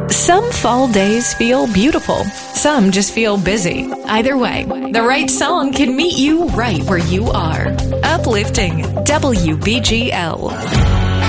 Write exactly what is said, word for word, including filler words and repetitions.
Some fall days feel beautiful. Some just feel busy. Either way, the right song can meet you right where you are. Uplifting W B G L.